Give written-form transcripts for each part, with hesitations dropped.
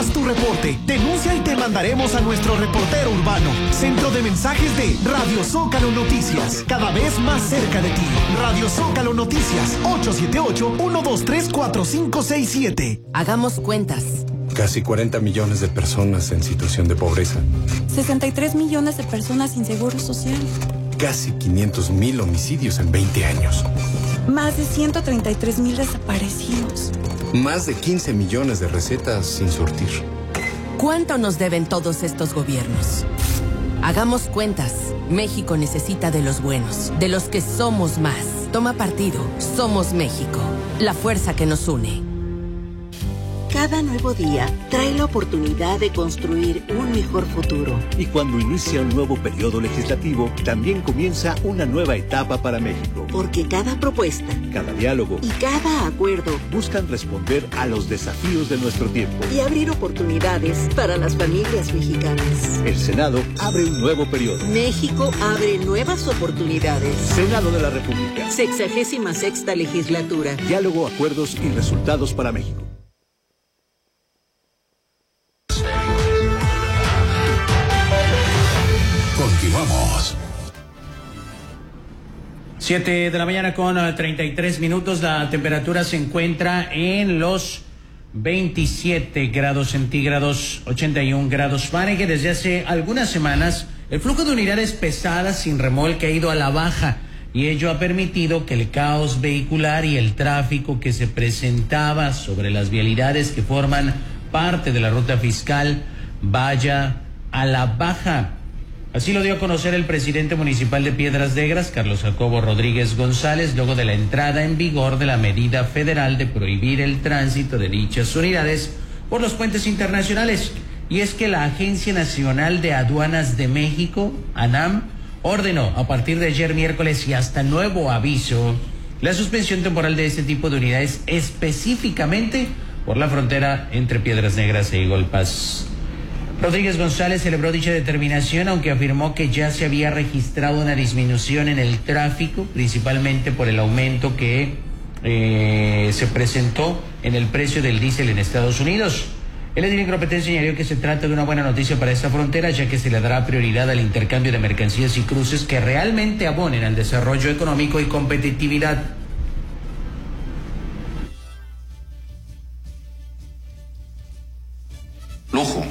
Haz tu reporte, denuncia y te mandaremos a nuestro reportero urbano. Centro de mensajes de Radio Zócalo Noticias, cada vez más cerca de ti. Radio Zócalo Noticias, 878-123-4567. Hagamos cuentas. Casi 40 millones de personas en situación de pobreza. 63 millones de personas sin seguro social. Casi 500,000 homicidios en 20 años. Más de 133,000 desaparecidos. Más de 15 millones de recetas sin surtir. ¿Cuánto nos deben todos estos gobiernos? Hagamos cuentas. México necesita de los buenos, de los que somos más. Toma partido. Somos México. La fuerza que nos une. Cada nuevo día trae la oportunidad de construir un mejor futuro. Y cuando inicia un nuevo periodo legislativo, también comienza una nueva etapa para México. Porque cada propuesta, cada diálogo y cada acuerdo buscan responder a los desafíos de nuestro tiempo y abrir oportunidades para las familias mexicanas. El Senado abre un nuevo periodo. México abre nuevas oportunidades. Senado de la República. 66ª legislatura. Diálogo, acuerdos y resultados para México. Continuamos. 7 de la mañana con 33 minutos. La temperatura se encuentra en los 27 grados centígrados, 81 grados Fahrenheit. Desde hace algunas semanas, el flujo de unidades pesadas sin remolque ha ido a la baja y ello ha permitido que el caos vehicular y el tráfico que se presentaba sobre las vialidades que forman parte de la ruta fiscal vaya a la baja. Así lo dio a conocer el presidente municipal de Piedras Negras, Carlos Jacobo Rodríguez González, luego de la entrada en vigor de la medida federal de prohibir el tránsito de dichas unidades por los puentes internacionales. Y es que la Agencia Nacional de Aduanas de México, ANAM, ordenó a partir de ayer miércoles y hasta nuevo aviso la suspensión temporal de este tipo de unidades, específicamente por la frontera entre Piedras Negras e Eagle Pass. Rodríguez González celebró dicha determinación, aunque afirmó que ya se había registrado una disminución en el tráfico, principalmente por el aumento que se presentó en el precio del diésel en Estados Unidos. El edil Incompetencia señaló que se trata de una buena noticia para esta frontera, ya que se le dará prioridad al intercambio de mercancías y cruces que realmente abonen al desarrollo económico y competitividad. Lujo.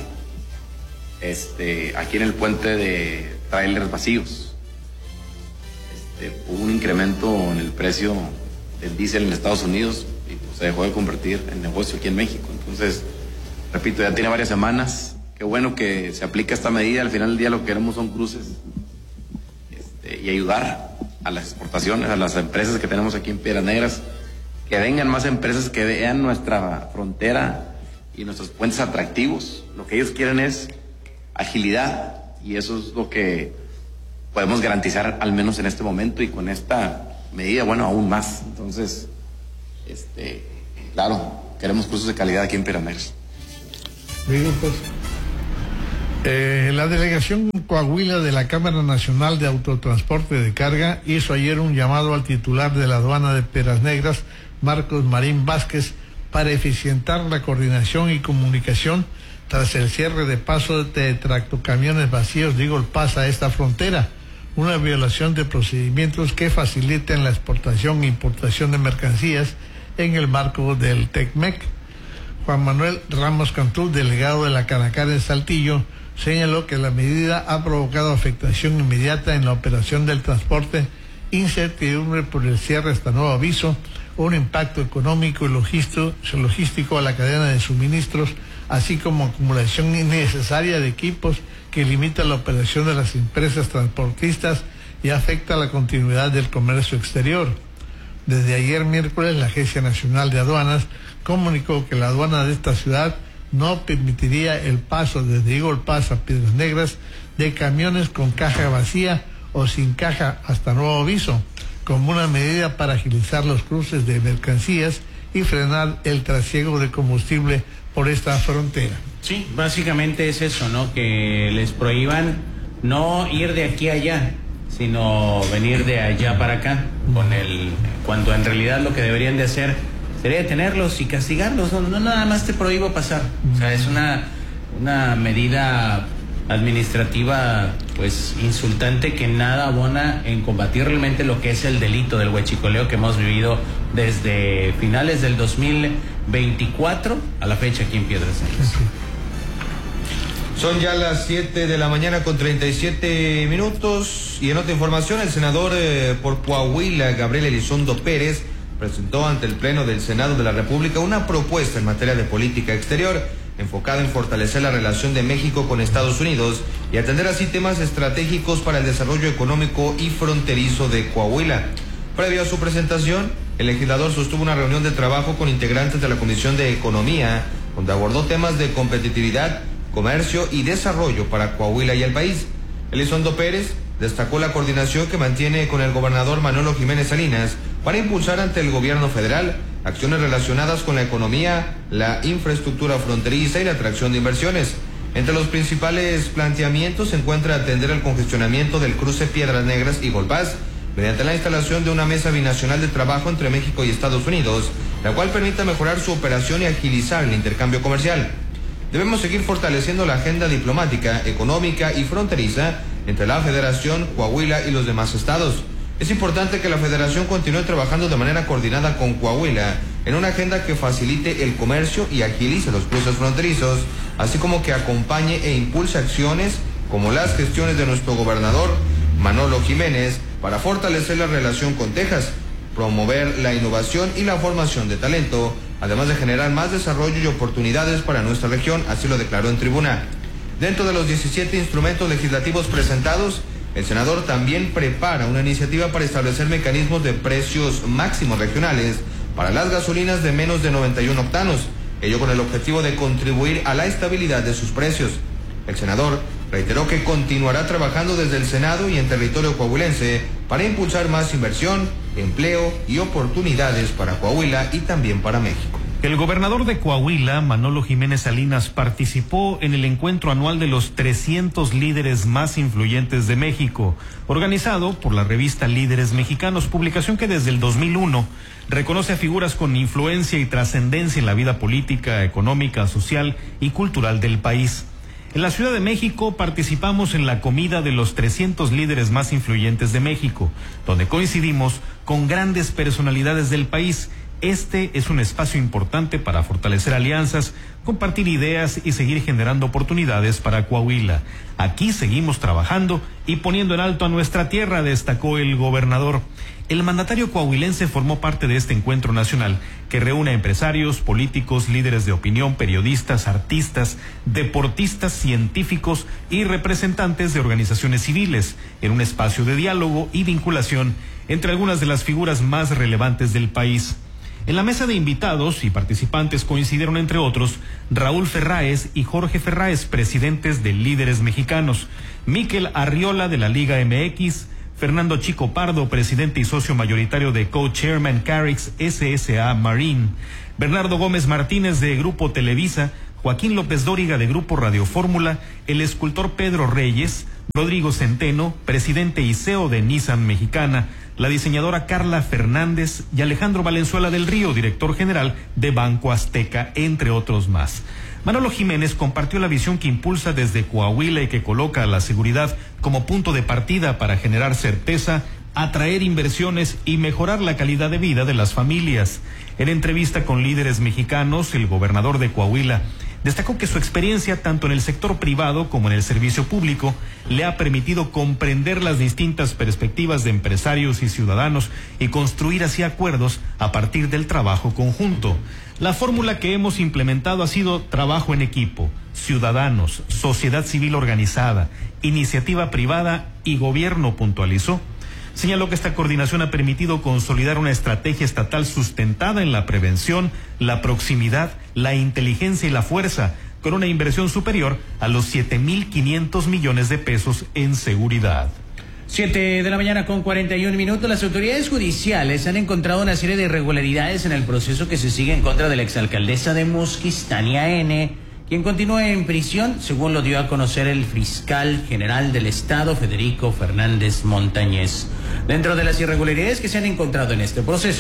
Aquí en el puente de trailers vacíos. Hubo un incremento en el precio del diésel en Estados Unidos y pues, se dejó de convertir en negocio aquí en México. Entonces, repito, ya tiene varias semanas. Qué bueno que se aplica esta medida. Al final del día lo que queremos son cruces y ayudar a las exportaciones, a las empresas que tenemos aquí en Piedras Negras, que vengan más empresas que vean nuestra frontera y nuestros puentes atractivos. Lo que ellos quieren es agilidad y eso es lo que podemos garantizar al menos en este momento y con esta medida, bueno, aún más. Entonces, claro, queremos cruces de calidad aquí en Piedras Negras. La delegación Coahuila de la Cámara Nacional de Autotransporte de Carga hizo ayer un llamado al titular de la aduana de Piedras Negras, Marcos Marín Vázquez, para eficientar la coordinación y comunicación tras el cierre de paso de tractocamiones vacíos de Eagle Pass a esta frontera, una violación de procedimientos que faciliten la exportación e importación de mercancías en el marco del TECMEC. Juan Manuel Ramos Cantú, delegado de la Canacar en Saltillo, señaló que la medida ha provocado afectación inmediata en la operación del transporte, incertidumbre por el cierre hasta nuevo aviso, un impacto económico y logístico a la cadena de suministros, así como acumulación innecesaria de equipos que limita la operación de las empresas transportistas y afecta la continuidad del comercio exterior. Desde ayer miércoles, la Agencia Nacional de Aduanas comunicó que la aduana de esta ciudad no permitiría el paso desde Eagle Pass a Piedras Negras de camiones con caja vacía o sin caja hasta nuevo aviso, como una medida para agilizar los cruces de mercancías y frenar el trasiego de combustible por esta frontera. Sí, básicamente es eso, ¿no? Que les prohíban no ir de aquí a allá, sino venir de allá para acá, cuando en realidad lo que deberían de hacer sería detenerlos y castigarlos. No nada más te prohíbo pasar. O sea, es una medida administrativa pues insultante que nada abona en combatir realmente lo que es el delito del huachicoleo que hemos vivido desde finales del 2024 a la fecha aquí en Piedras Negras. Son ya las 7 de la mañana con 37 minutos y en otra información el senador por Coahuila, Gabriel Elizondo Pérez, presentó ante el Pleno del Senado de la República una propuesta en materia de política exterior enfocada en fortalecer la relación de México con Estados Unidos y atender así temas estratégicos para el desarrollo económico y fronterizo de Coahuila. Previo a su presentación, el legislador sostuvo una reunión de trabajo con integrantes de la Comisión de Economía, donde abordó temas de competitividad, comercio y desarrollo para Coahuila y el país. Elizondo Pérez destacó la coordinación que mantiene con el gobernador Manolo Jiménez Salinas para impulsar ante el gobierno federal acciones relacionadas con la economía, la infraestructura fronteriza y la atracción de inversiones. Entre los principales planteamientos se encuentra atender el congestionamiento del cruce Piedras Negras y Golpaz mediante la instalación de una mesa binacional de trabajo entre México y Estados Unidos, la cual permita mejorar su operación y agilizar el intercambio comercial. Debemos seguir fortaleciendo la agenda diplomática, económica y fronteriza entre la Federación, Coahuila y los demás estados. Es importante que la Federación continúe trabajando de manera coordinada con Coahuila en una agenda que facilite el comercio y agilice los cruces fronterizos, así como que acompañe e impulse acciones como las gestiones de nuestro gobernador Manolo Jiménez para fortalecer la relación con Texas, promover la innovación y la formación de talento, además de generar más desarrollo y oportunidades para nuestra región, así lo declaró en tribuna. Dentro de los 17 instrumentos legislativos presentados, el senador también prepara una iniciativa para establecer mecanismos de precios máximos regionales para las gasolinas de menos de 91 octanos, ello con el objetivo de contribuir a la estabilidad de sus precios. El senador reiteró que continuará trabajando desde el Senado y en territorio coahuilense para impulsar más inversión, empleo y oportunidades para Coahuila y también para México. El gobernador de Coahuila, Manolo Jiménez Salinas, participó en el encuentro anual de los 300 líderes más influyentes de México, organizado por la revista Líderes Mexicanos, publicación que desde el 2001 reconoce a figuras con influencia y trascendencia en la vida política, económica, social y cultural del país. En la Ciudad de México participamos en la comida de los 300 líderes más influyentes de México, donde coincidimos con grandes personalidades del país. Este es un espacio importante para fortalecer alianzas, compartir ideas y seguir generando oportunidades para Coahuila. Aquí seguimos trabajando y poniendo en alto a nuestra tierra, destacó el gobernador. El mandatario coahuilense formó parte de este encuentro nacional que reúne a empresarios, políticos, líderes de opinión, periodistas, artistas, deportistas, científicos y representantes de organizaciones civiles en un espacio de diálogo y vinculación entre algunas de las figuras más relevantes del país. En la mesa de invitados y participantes coincidieron, entre otros, Raúl Ferráez y Jorge Ferráez, presidentes de Líderes Mexicanos, Miquel Arriola de la Liga MX, Fernando Chico Pardo, presidente y socio mayoritario de Co-Chairman Carix SSA Marine, Bernardo Gómez Martínez de Grupo Televisa, Joaquín López Dóriga de Grupo Radio Fórmula, el escultor Pedro Reyes, Rodrigo Centeno, presidente y CEO de Nissan Mexicana, la diseñadora Carla Fernández y Alejandro Valenzuela del Río, director general de Banco Azteca, entre otros más. Manolo Jiménez compartió la visión que impulsa desde Coahuila y que coloca a la seguridad como punto de partida para generar certeza, atraer inversiones y mejorar la calidad de vida de las familias. En entrevista con Líderes Mexicanos, el gobernador de Coahuila destacó que su experiencia tanto en el sector privado como en el servicio público le ha permitido comprender las distintas perspectivas de empresarios y ciudadanos y construir así acuerdos a partir del trabajo conjunto. La fórmula que hemos implementado ha sido trabajo en equipo, ciudadanos, sociedad civil organizada, iniciativa privada y gobierno, puntualizó. Señaló que esta coordinación ha permitido consolidar una estrategia estatal sustentada en la prevención, la proximidad, la inteligencia y la fuerza, con una inversión superior a los 7,500 millones de pesos en seguridad. 7 de la mañana con 41 minutos. Las autoridades judiciales han encontrado una serie de irregularidades en el proceso que se sigue en contra de la exalcaldesa de Musquis, Tania N., quien continúa en prisión, según lo dio a conocer el fiscal general del Estado, Federico Fernández Montañez. Dentro de las irregularidades que se han encontrado en este proceso,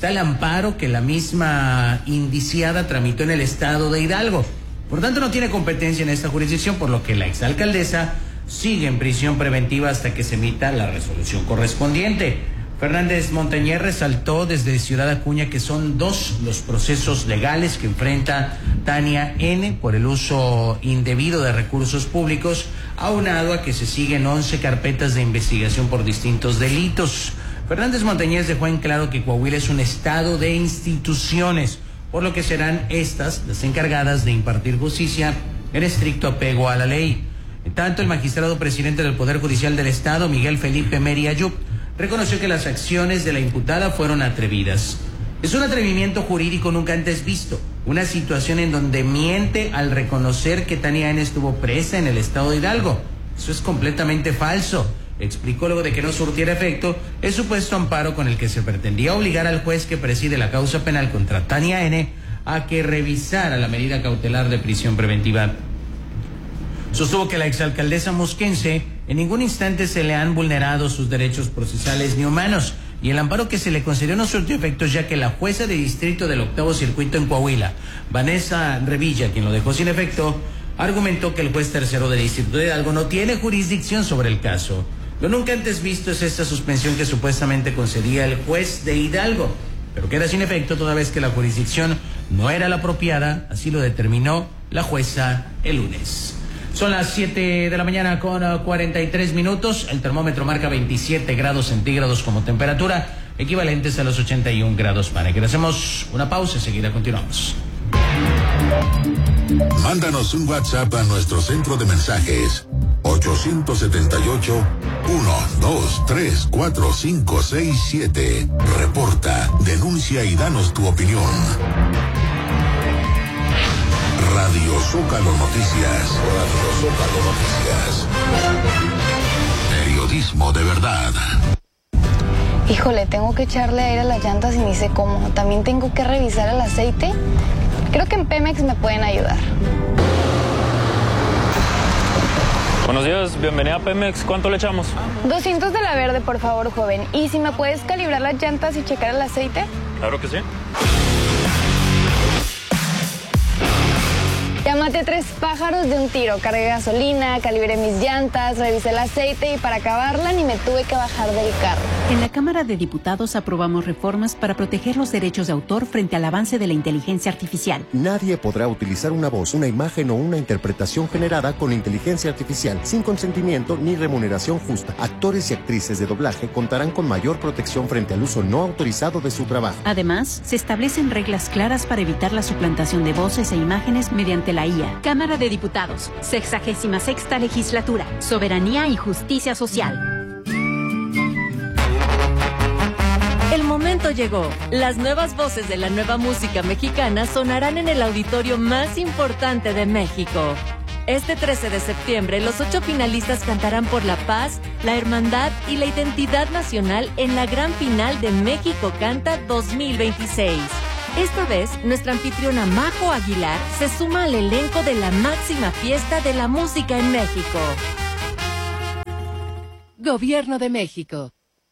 está el amparo que la misma indiciada tramitó en el estado de Hidalgo. Por tanto, no tiene competencia en esta jurisdicción, por lo que la exalcaldesa sigue en prisión preventiva hasta que se emita la resolución correspondiente. Fernández Montañez resaltó desde Ciudad Acuña que son 2 los procesos legales que enfrenta Tania N. por el uso indebido de recursos públicos, aunado a que se siguen 11 carpetas de investigación por distintos delitos. Fernández Montañez dejó en claro que Coahuila es un estado de instituciones, por lo que serán estas las encargadas de impartir justicia en estricto apego a la ley. En tanto, el magistrado presidente del Poder Judicial del Estado, Miguel Felipe Meri Ayub, reconoció que las acciones de la imputada fueron atrevidas. Es un atrevimiento jurídico nunca antes visto, una situación en donde miente al reconocer que Tania N. estuvo presa en el estado de Hidalgo. Eso es completamente falso, explicó luego de que no surtiera efecto el supuesto amparo con el que se pretendía obligar al juez que preside la causa penal contra Tania N. a que revisara la medida cautelar de prisión preventiva. Sostuvo que la exalcaldesa mosquense en ningún instante se le han vulnerado sus derechos procesales ni humanos, y el amparo que se le concedió no surtió efectos, ya que la jueza de distrito del 8º Circuito en Coahuila, Vanessa Revilla, quien lo dejó sin efecto, argumentó que el juez tercero de distrito de Hidalgo no tiene jurisdicción sobre el caso. Lo nunca antes visto es esta suspensión que supuestamente concedía el juez de Hidalgo, pero queda sin efecto toda vez que la jurisdicción no era la apropiada, así lo determinó la jueza el lunes. Son las 7 de la mañana con 43 minutos. El termómetro marca 27 grados centígrados como temperatura, equivalentes a los 81 grados Fahrenheit. Hacemos una pausa, enseguida continuamos. Mándanos un WhatsApp a nuestro centro de mensajes 878-123-4567. Reporta, denuncia y danos tu opinión. Radio Zócalo Noticias. Radio Zócalo Noticias. Periodismo de verdad. Híjole, tengo que echarle aire a las llantas y ni sé cómo. También tengo que revisar el aceite. Creo que en Pemex me pueden ayudar. Buenos días, bienvenida a Pemex. ¿Cuánto le echamos? 200 de la verde, por favor, joven. ¿Y si me puedes calibrar las llantas y checar el aceite? Claro que sí. Ya maté a 3 pájaros de un tiro. Cargué gasolina, calibré mis llantas, revisé el aceite y para acabarla ni me tuve que bajar del carro. En la Cámara de Diputados aprobamos reformas para proteger los derechos de autor frente al avance de la inteligencia artificial. Nadie podrá utilizar una voz, una imagen o una interpretación generada con inteligencia artificial sin consentimiento ni remuneración justa. Actores y actrices de doblaje contarán con mayor protección frente al uso no autorizado de su trabajo. Además, se establecen reglas claras para evitar la suplantación de voces e imágenes mediante la IA. Cámara de Diputados, 66ª Legislatura, Soberanía y Justicia Social. El momento llegó. Las nuevas voces de la nueva música mexicana sonarán en el auditorio más importante de México. Este 13 de septiembre, los 8 finalistas cantarán por la paz, la hermandad y la identidad nacional en la gran final de México Canta 2026. Esta vez, nuestra anfitriona Majo Aguilar se suma al elenco de la máxima fiesta de la música en México. Gobierno de México.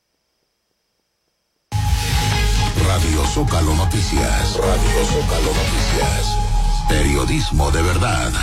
Radio Zócalo Noticias. Radio Zócalo Noticias. Periodismo de verdad.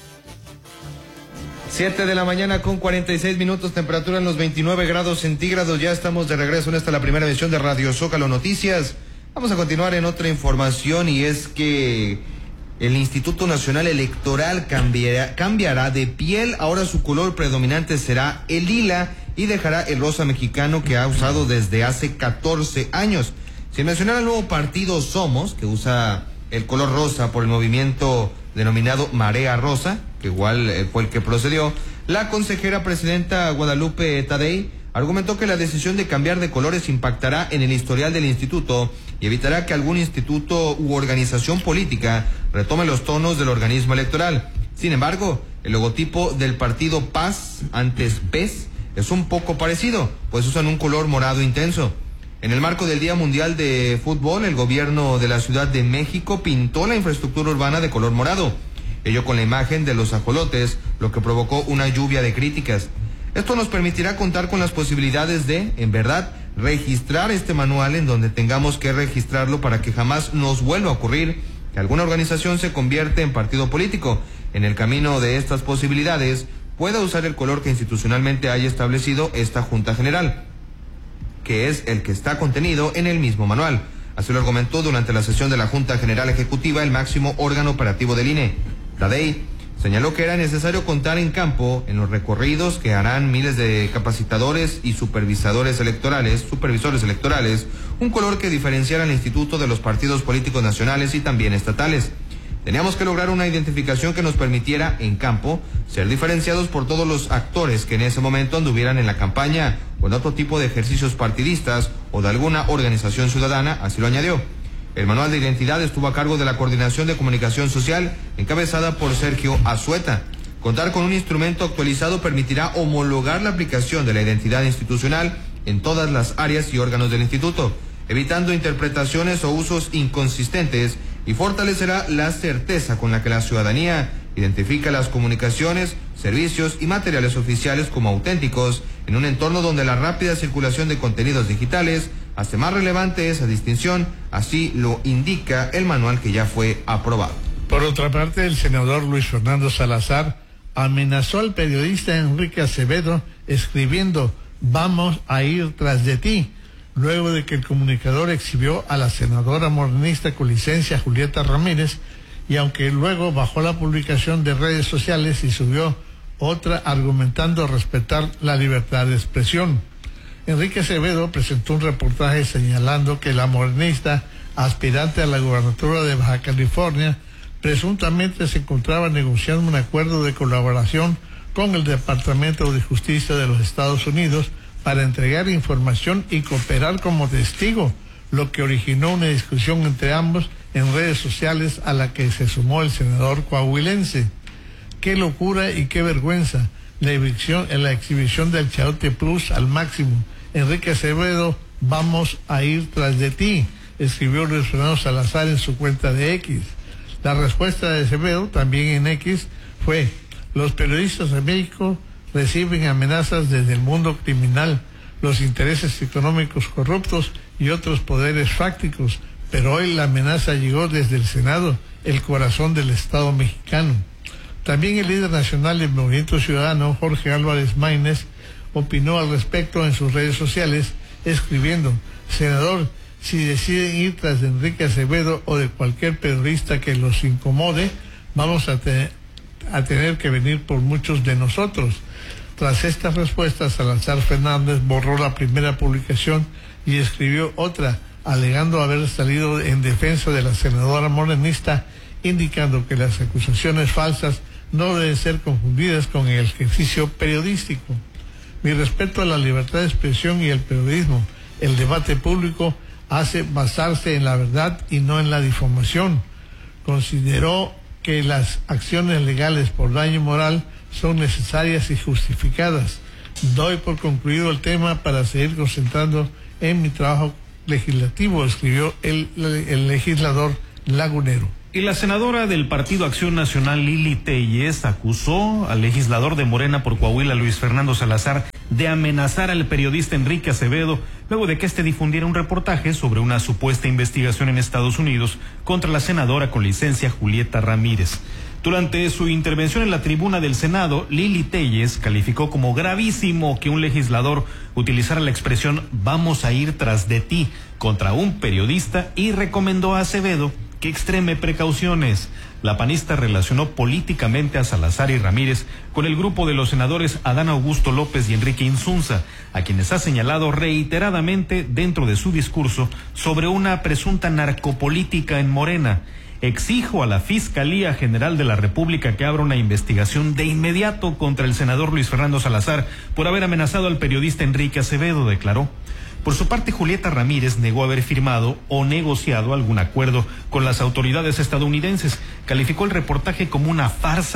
7 de la mañana con 46 minutos, temperatura en los 29 grados centígrados. Ya estamos de regreso en esta la primera edición de Radio Zócalo Noticias. Vamos a continuar en otra información, y es que el Instituto Nacional Electoral cambiará de piel. Ahora su color predominante será el lila y dejará el rosa mexicano que ha usado desde hace 14 años. Sin mencionar al nuevo partido Somos, que usa el color rosa por el movimiento denominado Marea Rosa, que igual fue el que procedió, la consejera presidenta Guadalupe Tadei argumentó que la decisión de cambiar de colores impactará en el historial del instituto y evitará que algún instituto u organización política retome los tonos del organismo electoral. Sin embargo, el logotipo del partido Paz, antes PES, es un poco parecido, pues usan un color morado intenso. En el marco del Día Mundial de Fútbol, el gobierno de la Ciudad de México pintó la infraestructura urbana de color morado, ello con la imagen de los ajolotes, lo que provocó una lluvia de críticas. Esto nos permitirá contar con las posibilidades de, en verdad, registrar este manual en donde tengamos que registrarlo para que jamás nos vuelva a ocurrir que alguna organización se convierte en partido político. En el camino de estas posibilidades, pueda usar el color que institucionalmente haya establecido esta Junta General, que es el que está contenido en el mismo manual. Así lo argumentó durante la sesión de la Junta General Ejecutiva, el máximo órgano operativo del INE. Tadei señaló que era necesario contar en campo, en los recorridos que harán miles de capacitadores y supervisores electorales, un color que diferenciara al instituto de los partidos políticos nacionales y también estatales. Teníamos que lograr una identificación que nos permitiera, en campo, ser diferenciados por todos los actores que en ese momento anduvieran en la campaña o en otro tipo de ejercicios partidistas o de alguna organización ciudadana, así lo añadió. El manual de identidad estuvo a cargo de la Coordinación de Comunicación Social, encabezada por Sergio Azueta. Contar con un instrumento actualizado permitirá homologar la aplicación de la identidad institucional en todas las áreas y órganos del instituto, evitando interpretaciones o usos inconsistentes, y fortalecerá la certeza con la que la ciudadanía identifica las comunicaciones, servicios y materiales oficiales como auténticos en un entorno donde la rápida circulación de contenidos digitales hace más relevante esa distinción, así lo indica el manual que ya fue aprobado. Por otra parte, el senador Luis Fernando Salazar amenazó al periodista Enrique Acevedo escribiendo "Vamos a ir tras de ti", luego de que el comunicador exhibió a la senadora morenista con licencia Julieta Ramírez, y aunque luego bajó la publicación de redes sociales y subió otra argumentando respetar la libertad de expresión. Enrique Acevedo presentó un reportaje señalando que la morenista, aspirante a la gubernatura de Baja California, presuntamente se encontraba negociando un acuerdo de colaboración con el Departamento de Justicia de los Estados Unidos para entregar información y cooperar como testigo, lo que originó una discusión entre ambos en redes sociales a la que se sumó el senador coahuilense. Qué locura y qué vergüenza, la exhibición del Chayote Plus al máximo. Enrique Acevedo, vamos a ir tras de ti, escribió Luis Fernando Salazar en su cuenta de X. La respuesta de Acevedo, también en X, fue: los periodistas de México reciben amenazas desde el mundo criminal, los intereses económicos corruptos y otros poderes fácticos, pero hoy la amenaza llegó desde el Senado, el corazón del Estado mexicano. También el líder nacional del Movimiento Ciudadano, Jorge Álvarez Maínez, opinó al respecto en sus redes sociales, escribiendo: senador, si deciden ir tras de Enrique Acevedo o de cualquier periodista que los incomode, vamos a tener que venir por muchos de nosotros. Tras estas respuestas, Salazar Fernández borró la primera publicación y escribió otra, alegando haber salido en defensa de la senadora morenista, indicando que las acusaciones falsas no deben ser confundidas con el ejercicio periodístico. Mi respeto a la libertad de expresión y el periodismo. El debate público hace basarse en la verdad y no en la difamación. Consideró que las acciones legales por daño moral son necesarias y justificadas. Doy por concluido el tema para seguir concentrando en mi trabajo legislativo, escribió el legislador lagunero. Y la senadora del Partido Acción Nacional, Lili Téllez, acusó al legislador de Morena por Coahuila, Luis Fernando Salazar, de amenazar al periodista Enrique Acevedo luego de que este difundiera un reportaje sobre una supuesta investigación en Estados Unidos contra la senadora con licencia Julieta Ramírez. Durante su intervención en la tribuna del Senado, Lili Téllez calificó como gravísimo que un legislador utilizara la expresión "vamos a ir tras de ti" contra un periodista y recomendó a Acevedo que extreme precauciones. La panista relacionó políticamente a Salazar y Ramírez con el grupo de los senadores Adán Augusto López y Enrique Insunza, a quienes ha señalado reiteradamente dentro de su discurso sobre una presunta narcopolítica en Morena. Exijo a la Fiscalía General de la República que abra una investigación de inmediato contra el senador Luis Fernando Salazar por haber amenazado al periodista Enrique Acevedo, declaró. Por su parte, Julieta Ramírez negó haber firmado o negociado algún acuerdo con las autoridades estadounidenses. Calificó el reportaje como una farsa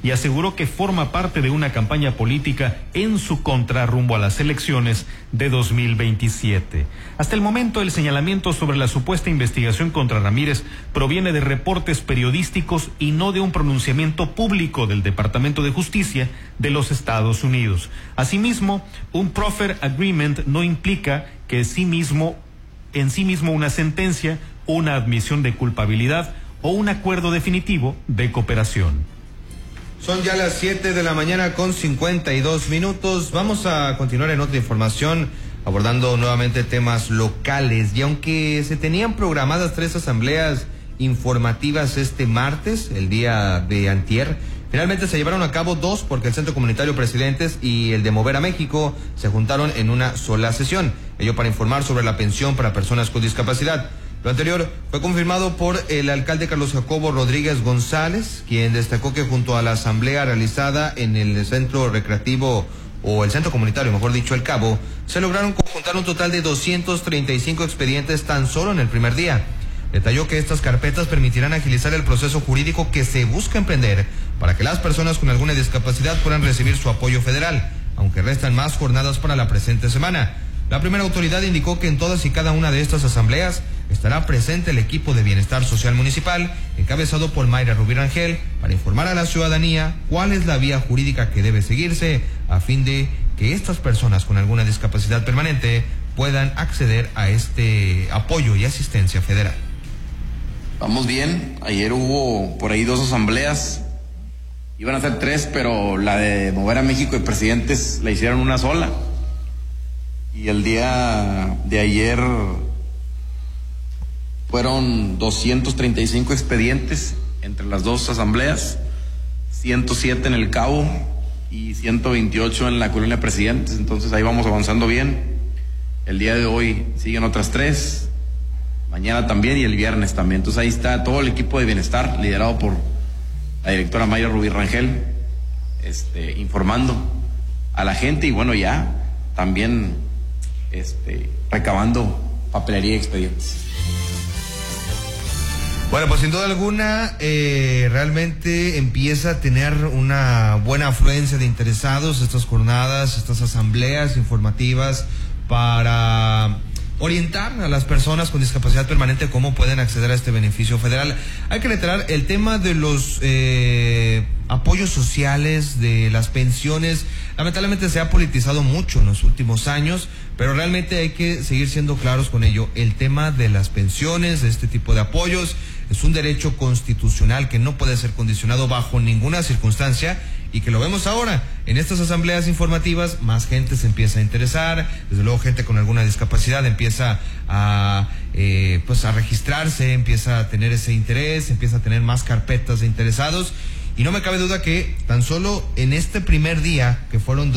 y aseguró que forma parte de una campaña política en su contra rumbo a las elecciones de 2027. Hasta el momento, el señalamiento sobre la supuesta investigación contra Ramírez proviene de reportes periodísticos y no de un pronunciamiento público del Departamento de Justicia de los Estados Unidos. Asimismo, un proffer agreement no implica que en sí mismo una sentencia, una admisión de culpabilidad o un acuerdo definitivo de cooperación. Son ya las 7 de la mañana con 52 minutos. Vamos a continuar en otra información, abordando nuevamente temas locales. Y aunque se tenían programadas 3 asambleas informativas este martes, el día de antier, finalmente se llevaron a cabo 2 porque el Centro Comunitario Presidentes y el de Mover a México se juntaron en una sola sesión, ello para informar sobre la pensión para personas con discapacidad. Lo anterior fue confirmado por el alcalde Carlos Jacobo Rodríguez González, quien destacó que junto a la asamblea realizada en el centro recreativo, o el centro comunitario, mejor dicho, El Cabo, se lograron conjuntar un total de 235 expedientes tan solo en el primer día. Detalló que estas carpetas permitirán agilizar el proceso jurídico que se busca emprender para que las personas con alguna discapacidad puedan recibir su apoyo federal, aunque restan más jornadas para la presente semana. La primera autoridad indicó que en todas y cada una de estas asambleas estará presente el equipo de Bienestar Social Municipal, encabezado por Mayra Rubí Rangel, para informar a la ciudadanía cuál es la vía jurídica que debe seguirse a fin de que estas personas con alguna discapacidad permanente puedan acceder a este apoyo y asistencia federal. Vamos bien, ayer hubo por ahí 2 asambleas, iban a ser 3, pero la de Mover a México y Presidentes la hicieron una sola. Y el día de ayer fueron 235 expedientes entre las 2 asambleas, 107 en El Cabo y 128 en la Colonia Presidentes. Entonces ahí vamos avanzando bien. El día de hoy siguen otras 3, mañana también y el viernes también. Entonces ahí está todo el equipo de Bienestar, liderado por la directora Mayra Rubí Rangel, informando a la gente y bueno, ya también recabando papelería y expedientes. Bueno, pues sin duda alguna, realmente empieza a tener una buena afluencia de interesados estas jornadas, estas asambleas informativas para orientar a las personas con discapacidad permanente cómo pueden acceder a este beneficio federal. Hay que reiterar el tema de los apoyos sociales, de las pensiones. Lamentablemente se ha politizado mucho en los últimos años, pero realmente hay que seguir siendo claros con ello. El tema de las pensiones, de este tipo de apoyos, es un derecho constitucional que no puede ser condicionado bajo ninguna circunstancia, y que lo vemos ahora en estas asambleas informativas. Más gente se empieza a interesar, desde luego gente con alguna discapacidad empieza a registrarse, empieza a tener ese interés, empieza a tener más carpetas de interesados, y no me cabe duda que tan solo en este primer día, que fueron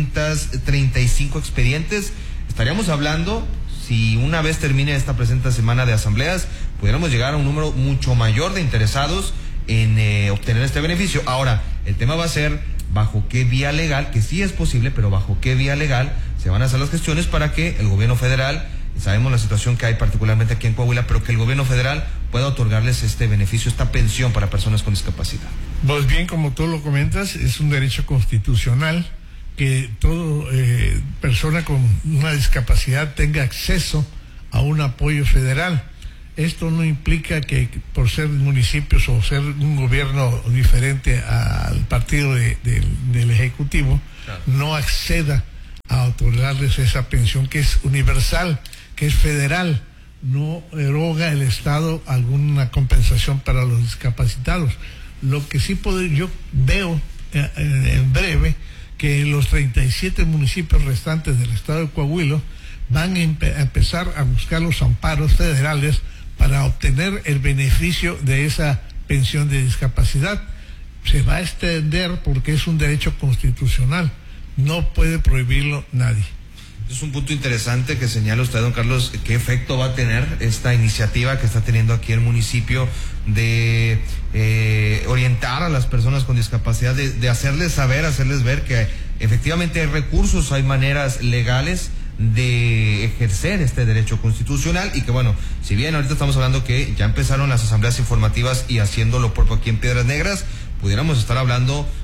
235 expedientes, estaríamos hablando, si una vez termine esta presente semana de asambleas, pudiéramos llegar a un número mucho mayor de interesados en obtener este beneficio. Ahora, el tema va a ser bajo qué vía legal, que sí es posible, pero bajo qué vía legal se van a hacer las gestiones para que el gobierno federal, sabemos la situación que hay particularmente aquí en Coahuila, pero que el gobierno federal pueda otorgarles este beneficio, esta pensión para personas con discapacidad. Pues bien, como tú lo comentas, es un derecho constitucional que toda persona con una discapacidad tenga acceso a un apoyo federal. Esto no implica que por ser municipios o ser un gobierno diferente al partido del Ejecutivo, claro, no acceda a otorgarles esa pensión que es universal, que es federal. No eroga el Estado alguna compensación para los discapacitados. Lo que sí yo veo en breve, que los 37 municipios restantes del estado de Coahuila van a empezar a buscar los amparos federales para obtener el beneficio de esa pensión de discapacidad. Se va a extender porque es un derecho constitucional, no puede prohibirlo nadie. Es un punto interesante que señala usted, don Carlos, qué efecto va a tener esta iniciativa que está teniendo aquí el municipio de orientar a las personas con discapacidad, de hacerles saber, hacerles ver que efectivamente hay recursos, hay maneras legales de ejercer este derecho constitucional, y que bueno, si bien ahorita estamos hablando que ya empezaron las asambleas informativas y haciendo lo propio aquí en Piedras Negras, pudiéramos estar hablando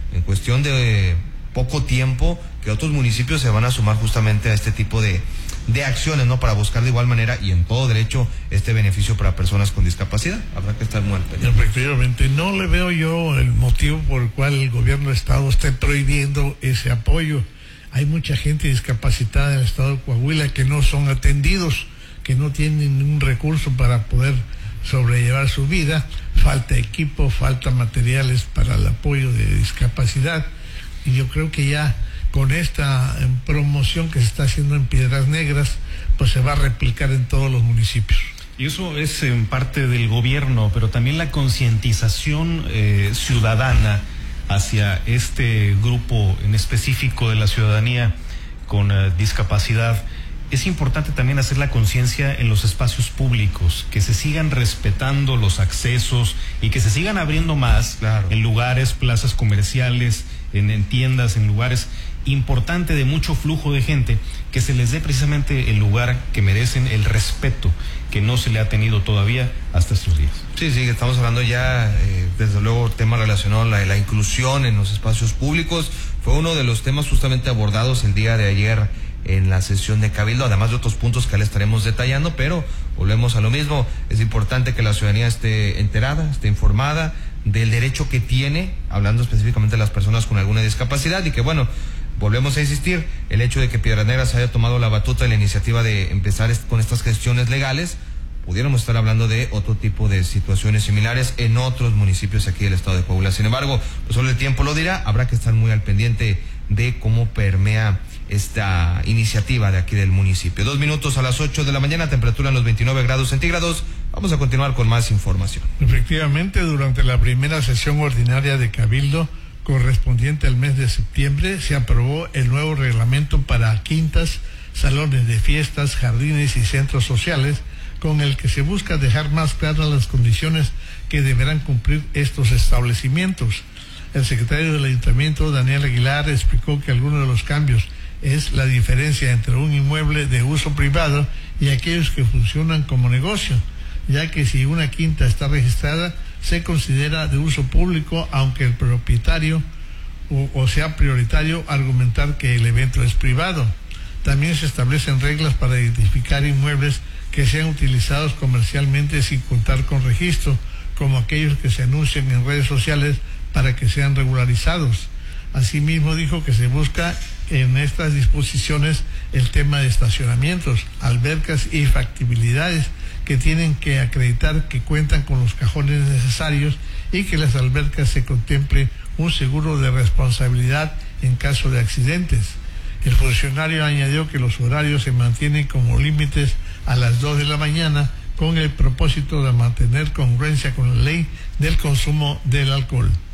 en cuestión de poco tiempo que otros municipios se van a sumar justamente a este tipo de acciones, ¿no? Para buscar de igual manera y en todo derecho este beneficio para personas con discapacidad. Habrá que estar muy al pendiente. Efectivamente, no le veo yo el motivo por el cual el gobierno del estado esté prohibiendo ese apoyo. Hay mucha gente discapacitada en el estado de Coahuila que no son atendidos, que no tienen ningún recurso para poder sobrellevar su vida. Falta equipo, falta materiales para el apoyo de discapacidad. Y yo creo que ya con esta promoción que se está haciendo en Piedras Negras, pues se va a replicar en todos los municipios. Y eso es en parte del gobierno, pero también la concientización ciudadana hacia este grupo en específico de la ciudadanía con discapacidad. Es importante también hacer la conciencia en los espacios públicos, que se sigan respetando los accesos y que se sigan abriendo más, claro, en lugares, plazas comerciales, en tiendas, en lugares importante de mucho flujo de gente, que se les dé precisamente el lugar que merecen, el respeto que no se le ha tenido todavía hasta estos días. Sí, estamos hablando ya, desde luego, tema relacionado a la inclusión en los espacios públicos. Fue uno de los temas justamente abordados el día de ayer en la sesión de Cabildo, además de otros puntos que le estaremos detallando, pero volvemos a lo mismo. Es importante que la ciudadanía esté enterada, esté informada del derecho que tiene, hablando específicamente de las personas con alguna discapacidad, y que bueno, volvemos a insistir, el hecho de que Piedras Negras haya tomado la batuta de la iniciativa de empezar con estas gestiones legales, pudiéramos estar hablando de otro tipo de situaciones similares en otros municipios aquí del estado de Coahuila. Sin embargo, pues solo el tiempo lo dirá, habrá que estar muy al pendiente de cómo permea esta iniciativa de aquí del municipio. 2 minutos a las 8 de la mañana, temperatura en los 29 grados centígrados. Vamos a continuar con más información. Efectivamente, durante la primera sesión ordinaria de Cabildo, correspondiente al mes de septiembre, se aprobó el nuevo reglamento para quintas, salones de fiestas, jardines y centros sociales, con el que se busca dejar más claras las condiciones que deberán cumplir estos establecimientos. El secretario del Ayuntamiento, Daniel Aguilar, explicó que algunos de los cambios es la diferencia entre un inmueble de uso privado y aquellos que funcionan como negocio, ya que si una quinta está registrada, se considera de uso público, aunque el propietario o sea prioritario argumentar que el evento es privado. También se establecen reglas para identificar inmuebles que sean utilizados comercialmente sin contar con registro, como aquellos que se anuncian en redes sociales para que sean regularizados. Asimismo, dijo que se busca en estas disposiciones el tema de estacionamientos, albercas y factibilidades, que tienen que acreditar que cuentan con los cajones necesarios y que las albercas se contemple un seguro de responsabilidad en caso de accidentes. El funcionario añadió que los horarios se mantienen como límites a las 2 de la mañana con el propósito de mantener congruencia con la ley del consumo del alcohol.